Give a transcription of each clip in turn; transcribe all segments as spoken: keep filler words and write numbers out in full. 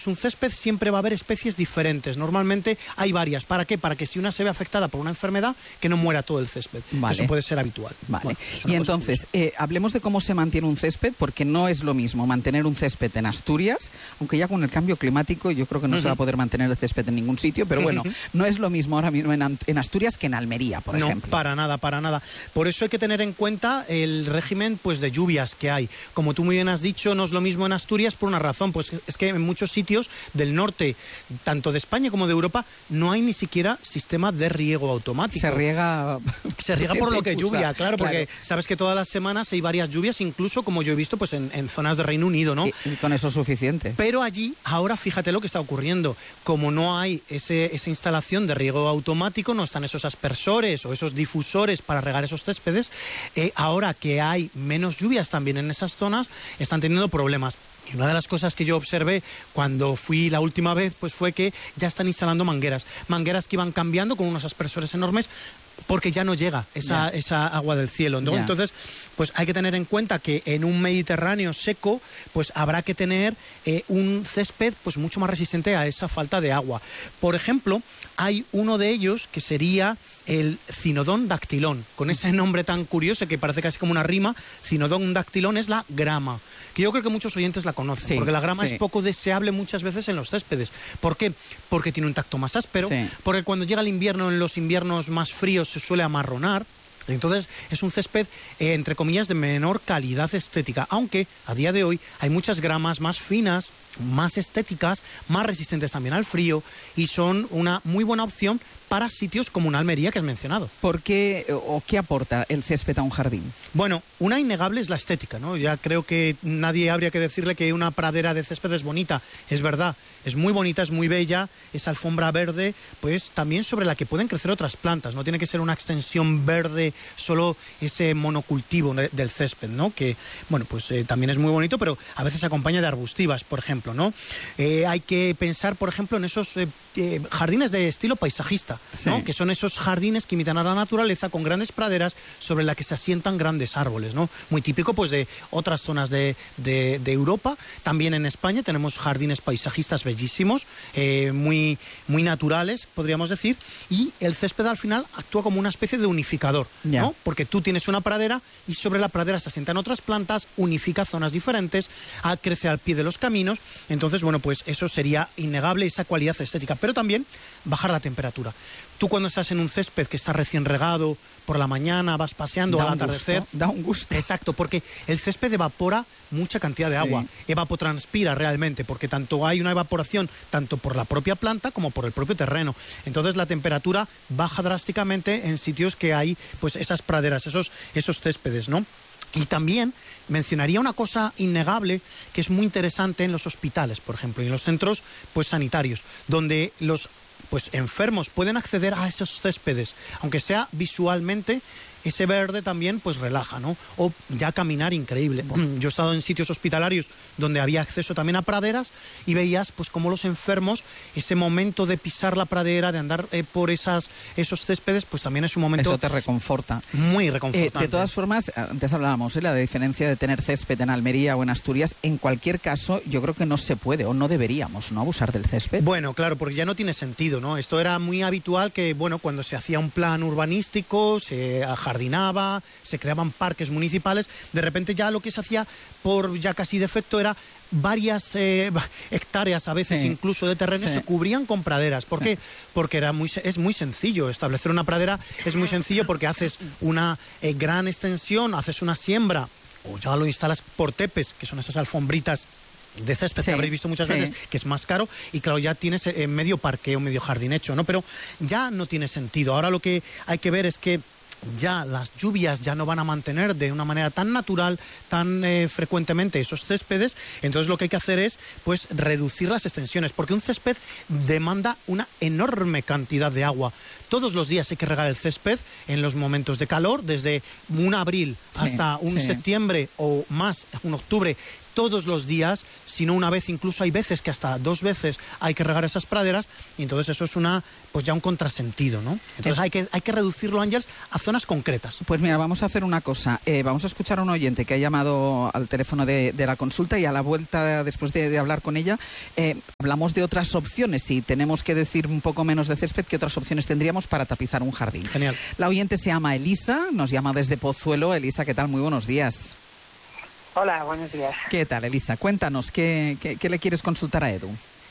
un césped siempre va a haber especies diferentes. Normalmente hay varias. ¿Para qué? Para que si una se ve afectada por una enfermedad, que no muera todo el césped. Vale. Eso puede ser habitual. Vale. Bueno, y entonces, eh, hablemos de cómo se mantiene un césped, porque no es lo mismo mantener un césped en Asturias, aunque ya con el cambio climático yo creo que no uh-huh. se va a poder mantener el césped en ningún sitio, pero bueno, uh-huh. no es lo mismo ahora mismo en, en Asturias que en Almería, por no, ejemplo. No, para nada, para nada. Por eso hay que tener en cuenta el régimen pues, de lluvias que hay. Como tú muy bien has dicho, no es lo mismo en Asturias por una razón, pues es que en muchos sitios del norte, tanto de España como de Europa, no hay ni siquiera sistema de riego automático. Se riega... Se riega por lo que lluvia, claro, porque claro. sabes que todas las semanas hay varias lluvias, incluso como yo he visto pues en, en zonas de Reino Unido, ¿no? Y, y con eso es suficiente. Pero allí, ahora fíjate lo que está ocurriendo. Como no hay ese, esa instalación de riego automático, no están esos aspersores o esos difusores para regar esos céspedes, eh, ahora que hay menos lluvias también en esas zonas, están teniendo problemas. Y una de las cosas que yo observé cuando fui la última vez, pues fue que ya están instalando mangueras. Mangueras que iban cambiando con unos aspersores enormes porque ya no llega esa, yeah. esa agua del cielo, ¿no? Yeah. Entonces, pues hay que tener en cuenta que en un Mediterráneo seco, pues habrá que tener eh, un césped pues mucho más resistente a esa falta de agua. Por ejemplo, hay uno de ellos que sería el Cynodon dactylon, con ese nombre tan curioso que parece casi como una rima. Cynodon dactylon es la grama, que yo creo que muchos oyentes la conocen, sí, porque la grama sí. es poco deseable muchas veces en los céspedes. ¿Por qué? Porque tiene un tacto más áspero, sí. porque cuando llega el invierno, en los inviernos más fríos, se suele amarronar. Entonces es un césped, eh, entre comillas, de menor calidad estética, aunque a día de hoy hay muchas gramas más finas, más estéticas, más resistentes también al frío y son una muy buena opción para sitios como una Almería que has mencionado. ¿Por qué o qué aporta el césped a un jardín? Bueno, una innegable es la estética, ¿no? Ya creo que nadie habría que decirle que una pradera de césped es bonita. Es verdad, es muy bonita, es muy bella, esa alfombra verde, pues también sobre la que pueden crecer otras plantas. No tiene que ser una extensión verde, solo ese monocultivo del césped, ¿no? Que, bueno, pues eh, también es muy bonito, pero a veces se acompaña de arbustivas, por ejemplo, ¿no? Eh, hay que pensar, por ejemplo, en esos eh, eh, jardines de estilo paisajista, ¿no? Sí. Que son esos jardines que imitan a la naturaleza con grandes praderas sobre la que se asientan grandes árboles, ¿no? Muy típico pues de otras zonas de, de, de Europa. También en España tenemos jardines paisajistas bellísimos, eh, muy, muy naturales, podríamos decir, y el césped al final actúa como una especie de unificador, yeah. ¿no? Porque tú tienes una pradera y sobre la pradera se asientan otras plantas, unifica zonas diferentes, crece al pie de los caminos. Entonces, bueno, pues eso sería innegable, esa cualidad estética, pero también bajar la temperatura. Tú cuando estás en un césped que está recién regado, por la mañana vas paseando da al atardecer... Gusto, da un gusto. Exacto, porque el césped evapora mucha cantidad de sí. agua, evapotranspira realmente, porque tanto hay una evaporación tanto por la propia planta como por el propio terreno. Entonces la temperatura baja drásticamente en sitios que hay pues esas praderas, esos, esos céspedes, ¿no? Y también mencionaría una cosa innegable que es muy interesante en los hospitales, por ejemplo, y en los centros pues sanitarios, donde los pues enfermos pueden acceder a esos céspedes, aunque sea visualmente. Ese verde también pues relaja, ¿no? O ya caminar increíble. Yo he estado en sitios hospitalarios donde había acceso también a praderas y veías pues cómo los enfermos, ese momento de pisar la pradera, de andar eh, por esas, esos céspedes, pues también es un momento... Eso te reconforta. Muy reconfortante. Eh, de todas formas, antes hablábamos, ¿eh? La diferencia de tener césped en Almería o en Asturias. En cualquier caso, yo creo que no se puede o no deberíamos, ¿no?, abusar del césped. Bueno, claro, porque ya no tiene sentido, ¿no? Esto era muy habitual que, bueno, cuando se hacía un plan urbanístico, se jardinaba, se creaban parques municipales, de repente ya lo que se hacía por ya casi defecto era varias eh, hectáreas a veces sí. incluso de terreno sí. se cubrían con praderas. ¿Por sí. qué? Porque era muy, es muy sencillo establecer una pradera, es muy sencillo porque haces una eh, gran extensión, haces una siembra o ya lo instalas por tepes, que son esas alfombritas de césped sí, que habréis visto muchas sí. veces, que es más caro, y claro, ya tienes eh, medio parque o medio jardín hecho, ¿no? Pero ya no tiene sentido. Ahora lo que hay que ver es que ya las lluvias ya no van a mantener de una manera tan natural, tan eh, frecuentemente esos céspedes. Entonces lo que hay que hacer es pues reducir las extensiones, porque un césped demanda una enorme cantidad de agua. Todos los días hay que regar el césped en los momentos de calor, desde un abril sí, hasta un sí. septiembre o más, un octubre. todos los días, sino una vez, incluso hay veces que hasta dos veces hay que regar esas praderas, y entonces eso es una, pues ya un contrasentido, ¿no? Entonces hay que, hay que reducirlo, Ángeles, a zonas concretas. Pues mira, vamos a hacer una cosa. Eh, vamos a escuchar a un oyente que ha llamado al teléfono de, de la consulta, y a la vuelta, después de, de hablar con ella, eh, hablamos de otras opciones. Si tenemos que decir un poco menos de césped, ¿qué otras opciones tendríamos para tapizar un jardín? Genial. La oyente se llama Elisa, nos llama desde Pozuelo. Elisa, ¿qué tal? Muy buenos días. Hola, buenos días. ¿Qué tal, Elisa? Cuéntanos, ¿qué, qué, qué le quieres consultar a Edu?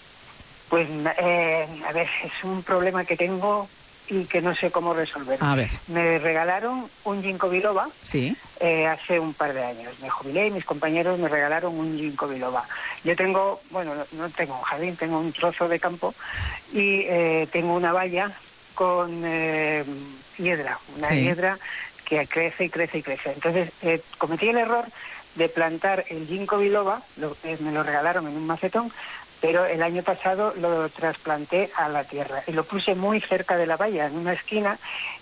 Pues, eh, a ver, es un problema que tengo y que no sé cómo resolver. A ver. Me regalaron un ginkgo biloba. Sí. Eh, hace un par de años. Me jubilé y mis compañeros me regalaron un ginkgo biloba. Yo tengo, bueno, no tengo un jardín, tengo un trozo de campo y eh, tengo una valla con eh, hiedra, una sí. hiedra que crece y crece y crece. Entonces, eh, cometí el error de plantar el ginkgo biloba, lo, eh, me lo regalaron en un macetón, pero el año pasado lo trasplanté a la tierra y lo puse muy cerca de la valla, en una esquina.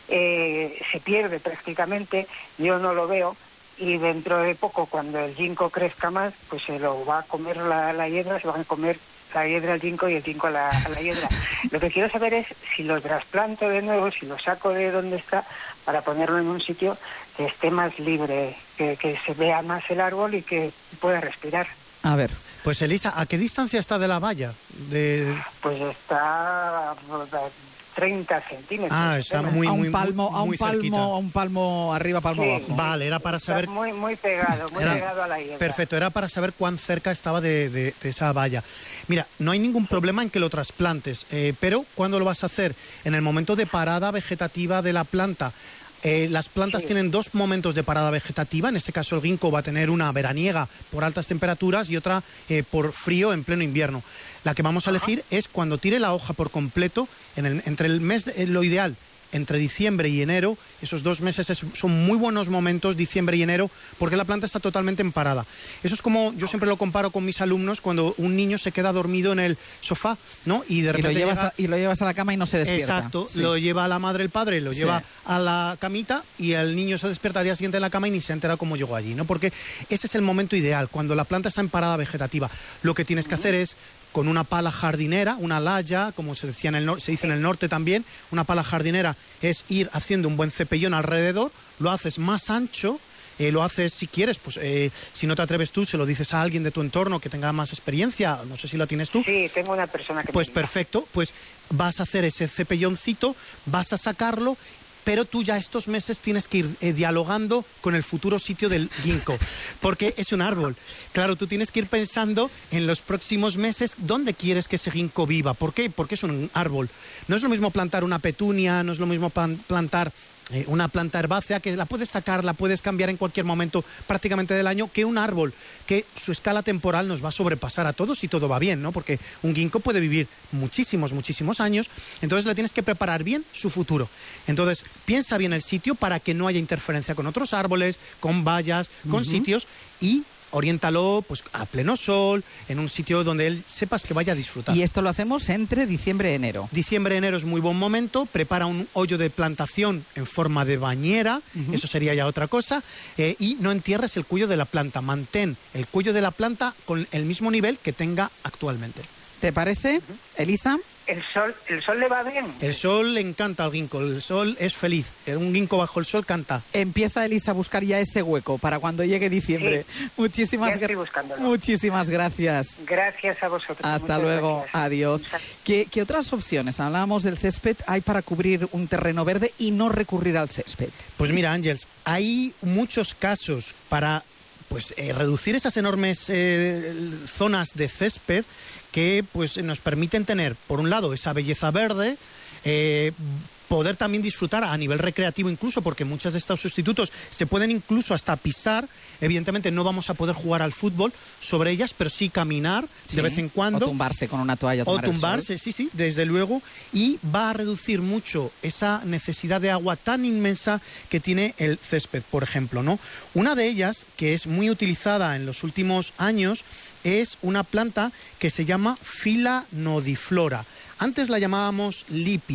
Eh, se pierde prácticamente, yo no lo veo, y dentro de poco, cuando el ginkgo crezca más, pues se lo va a comer la, la hiedra, se van a comer la hiedra al ginkgo y el ginkgo a la, a la hiedra. Lo que quiero saber es si lo trasplanto de nuevo, si lo saco de donde está, para ponerlo en un sitio que esté más libre, que, que se vea más el árbol y que pueda respirar. A ver. Pues Elisa, ¿a qué distancia está de la valla? De... Pues está a treinta centímetros. Ah, está muy, a un muy, palmo, muy, a un muy palmo, cerquita. a un palmo arriba, palmo Sí. abajo. Vale, era para saber... Está muy, muy pegado, muy Era- pegado a la hiedra. Perfecto, era para saber cuán cerca estaba de, de- de esa valla. Mira, no hay ningún problema en que lo trasplantes, eh, pero ¿cuándo lo vas a hacer? En el momento de parada vegetativa de la planta. Eh, las plantas Sí. tienen dos momentos de parada vegetativa. En este caso el ginkgo va a tener una veraniega por altas temperaturas y otra eh, por frío en pleno invierno. La que vamos a elegir es cuando tire la hoja por completo, en el- entre el mes, de- lo ideal, entre diciembre y enero. Esos dos meses es- son muy buenos momentos, diciembre y enero, porque la planta está totalmente en parada. Eso es como, yo siempre lo comparo con mis alumnos, cuando un niño se queda dormido en el sofá, ¿no? Y de Y lo, repente llevas llega- a, y lo llevas a la cama y no se despierta. Exacto, Sí. lo lleva a la madre, el padre, lo Sí. lleva a la camita y el niño se despierta al día siguiente en la cama y ni se entera cómo llegó allí, ¿no? Porque ese es el momento ideal, cuando la planta está en parada vegetativa. Lo que tienes que hacer es, con una pala jardinera, una laya, como se decía en el nor- se dice en el norte también, una pala jardinera es ir haciendo un buen cepellón alrededor, lo haces más ancho. Eh, lo haces si quieres, pues eh, si no te atreves tú, se lo dices a alguien de tu entorno que tenga más experiencia, no sé si la tienes tú. Sí, tengo una persona que Pues me ayuda. perfecto, pues vas a hacer ese cepelloncito, vas a sacarlo, pero tú ya estos meses tienes que ir eh, dialogando con el futuro sitio del ginkgo, porque es un árbol. Claro, tú tienes que ir pensando en los próximos meses dónde quieres que ese ginkgo viva. ¿Por qué? Porque es un árbol. No es lo mismo plantar una petunia, no es lo mismo plan- plantar... Eh, una planta herbácea que la puedes sacar, la puedes cambiar en cualquier momento prácticamente del año, que un árbol que su escala temporal nos va a sobrepasar a todos si todo va bien, ¿no? Porque un ginkgo puede vivir muchísimos, muchísimos años, entonces le tienes que preparar bien su futuro. Entonces, piensa bien el sitio para que no haya interferencia con otros árboles, con vallas, con sitios, y oriéntalo pues a pleno sol, en un sitio donde él sepas que vaya a disfrutar. Y esto lo hacemos entre diciembre y enero. Diciembre, enero es muy buen momento. Prepara un hoyo de plantación en forma de bañera, eso sería ya otra cosa, eh, y no entierres el cuello de la planta. Mantén el cuello de la planta con el mismo nivel que tenga actualmente. ¿Te parece, Elisa? ¿El sol, ¿El sol le va bien? El sol le encanta al ginkgo, el sol es feliz. Un ginkgo bajo el sol canta. Empieza Elisa a buscar ya ese hueco para cuando llegue diciembre. Muchísimas, ya estoy gra- buscándolo. muchísimas gracias. Gracias a vosotros. Hasta muchas luego, gracias. adiós. ¿Qué, ¿Qué otras opciones? Hablábamos del césped, hay para cubrir un terreno verde y no recurrir al césped. Pues mira, Ángels, hay muchos casos para pues eh, reducir esas enormes eh, zonas de césped que pues nos permiten tener, por un lado, esa belleza verde, eh, poder también disfrutar a nivel recreativo incluso, porque muchos de estos sustitutos se pueden incluso hasta pisar. Evidentemente no vamos a poder jugar al fútbol sobre ellas, pero sí caminar Sí, de vez en cuando. O tumbarse con una toalla. a O tomar el sol. tumbarse, sí, sí, desde luego, y va a reducir mucho esa necesidad de agua tan inmensa que tiene el césped, por ejemplo, ¿no? Una de ellas, que es muy utilizada en los últimos años, es una planta que se llama Phila nodiflora. Antes la llamábamos lipia.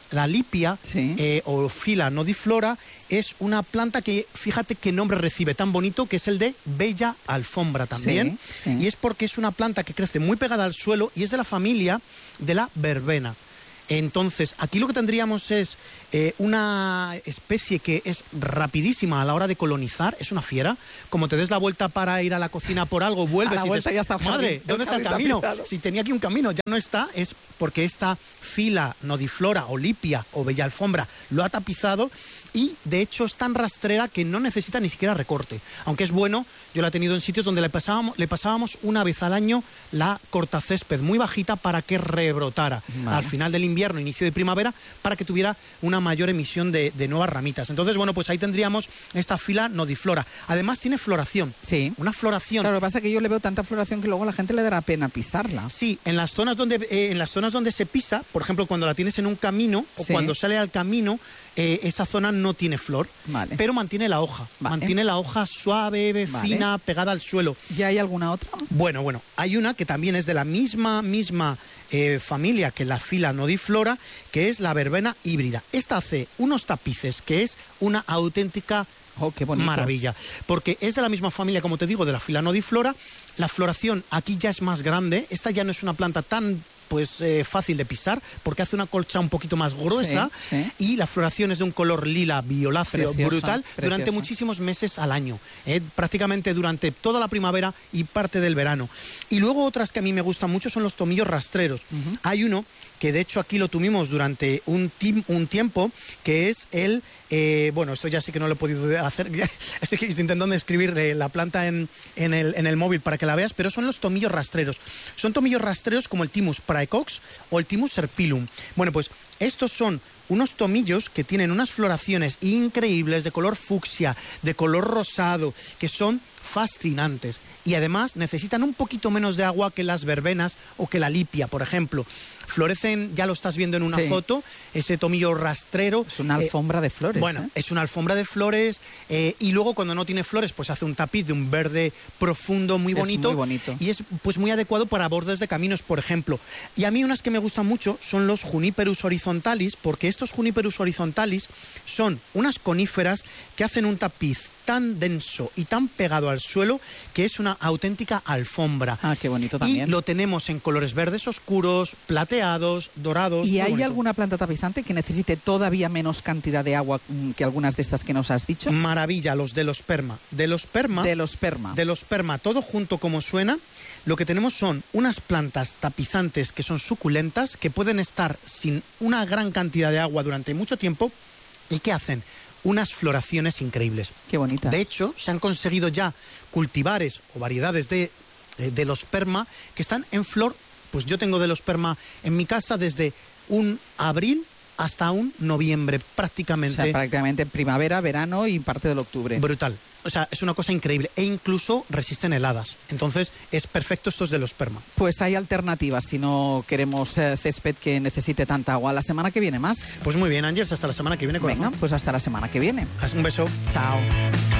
La lipia, sí. eh, o Fila nodiflora, es una planta que, fíjate qué nombre recibe tan bonito, que es el de bella alfombra también. Sí, sí. Y es porque es una planta que crece muy pegada al suelo y es de la familia de la verbena. Entonces, aquí lo que tendríamos es eh, una especie que es rapidísima a la hora de colonizar, es una fiera. Como te des la vuelta para ir a la cocina por algo, vuelves a la y vuelta dices, ya está el madre, jardín, ¿dónde el está el jardín camino? tapizado. Si tenía aquí un camino, ya no está, es porque esta Fila nodiflora o lipia o bella alfombra lo ha tapizado y, de hecho, es tan rastrera que no necesita ni siquiera recorte. Aunque es bueno, yo la he tenido en sitios donde le pasábamos, le pasábamos una vez al año la cortacésped muy bajita para que rebrotara vale. al final del invierno, inicio de primavera, para que tuviera una mayor emisión de, de nuevas ramitas. Entonces, bueno, pues ahí tendríamos esta Fila nodiflora. Además, tiene floración. Sí. Una floración. Claro, lo que pasa es que yo le veo tanta floración que luego a la gente le dará pena pisarla. Sí, en las zonas donde eh, en las zonas donde se pisa, por ejemplo, cuando la tienes en un camino o sí. cuando sale al camino, eh, esa zona no tiene flor, vale. pero mantiene la hoja. Vale. Mantiene la hoja suave, vale. fina, pegada al suelo. ¿Ya hay alguna otra? Bueno, bueno, hay una que también es de la misma, misma eh, familia que la Fila nodiflora, que es la verbena híbrida. Esta hace unos tapices, que es una auténtica Oh, qué bonito. maravilla, porque es de la misma familia, como te digo, de la Fila nodiflora. La floración aquí ya es más grande. Esta ya no es una planta tan pues eh, fácil de pisar, porque hace una colcha un poquito más gruesa, sí, sí. y la floración es de un color lila violáceo Preciosa, brutal preciosa. durante muchísimos meses al año, eh, prácticamente durante toda la primavera y parte del verano. Y luego otras que a mí me gustan mucho son los tomillos rastreros. Uh-huh. Hay uno que de hecho aquí lo tuvimos durante un, tim- un tiempo, que es el, eh, bueno, esto ya sí que no lo he podido hacer, estoy intentando escribir eh, la planta en, en, el, en el móvil para que la veas, pero son los tomillos rastreros. Son tomillos rastreros como el Thymus praecox o el Thymus serpyllum. Bueno, pues estos son unos tomillos que tienen unas floraciones increíbles de color fucsia, de color rosado, que son fascinantes y además necesitan un poquito menos de agua que las verbenas o que la lipia, por ejemplo. Florecen, ya lo estás viendo en una sí. foto, ese tomillo rastrero. Es una alfombra eh, de flores. Bueno, ¿eh? es una alfombra de flores eh, y luego cuando no tiene flores pues hace un tapiz de un verde profundo muy bonito, es muy bonito y es pues muy adecuado para bordes de caminos, por ejemplo. Y a mí unas que me gustan mucho son los Juniperus horizontalis, porque estos Juniperus horizontalis son unas coníferas que hacen un tapiz tan denso y tan pegado al suelo que es una auténtica alfombra. Ah, qué bonito también. Y lo tenemos en colores verdes oscuros, plateados, dorados. ¿Y hay bonito. alguna planta tapizante que necesite todavía menos cantidad de agua que algunas de estas que nos has dicho? Maravilla, los delosperma. Delosperma. Delosperma. Delosperma, todo junto como suena. Lo que tenemos son unas plantas tapizantes que son suculentas, que pueden estar sin una gran cantidad de agua durante mucho tiempo. ¿Y qué hacen? Unas floraciones increíbles. Qué bonita. De hecho, se han conseguido ya cultivares o variedades de eh, delosperma que están en flor. Pues yo tengo delosperma en mi casa desde un abril hasta un noviembre, prácticamente. O sea, prácticamente primavera, verano y parte del octubre. Brutal. O sea, es una cosa increíble. E incluso resisten heladas. Entonces, es perfecto estos delosperma. Pues hay alternativas si no queremos eh, césped que necesite tanta agua. La semana que viene más. Pues muy bien, Ángeles, hasta la semana que viene, corazón. Venga, pues hasta la semana que viene. Un beso. Chao.